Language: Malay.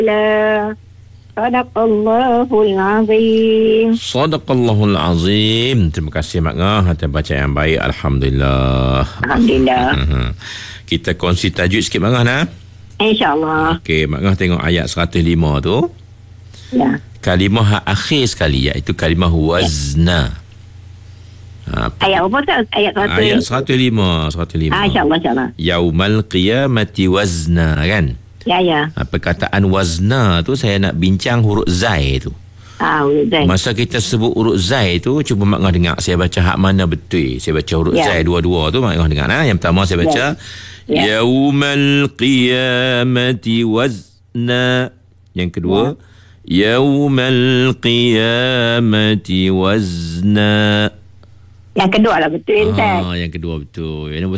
La Sadaqallahul Azim. Sadaqallahul Azim. Terima kasih Mak Ngah atas bacaan yang baik. Alhamdulillah. Alhamdulillah. Kita kongsi tajuk sikit Mak Ngah nah. InsyaAllah. Okey, Mak Ngah tengok ayat 105 tu. Ya. Kalimah akhir sekali iaitu kalimah wazna. Ayat apa tu? Ayat 105. InsyaAllah. Yaumal qiyamati wazna, kan? Ya. Perkataan wazna tu saya nak bincang huruf zai tu. Zai. Masa kita sebut huruf zai tu, cuba Mak Ngah dengar saya baca hak mana betul. Saya baca huruf zai dua-dua tu, Mak Ngah dengar nah. Yang pertama saya baca yaumal qiyamati wazna. Yang kedua yaumal qiyamati wazna. Yang kedua lah betul, Ustaz. Yang kedua betul. Yang